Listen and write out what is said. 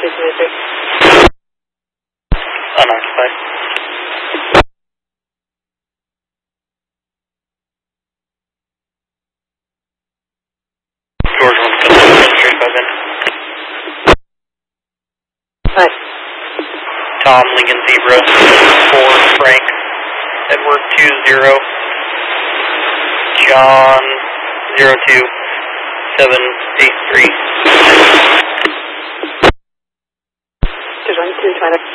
223. Unoccupied. George 1 straight 5 in. Hi. Tom, Lincoln Zebra, 4, Frank, Edward 20, John 02, 783. There's 1, 2,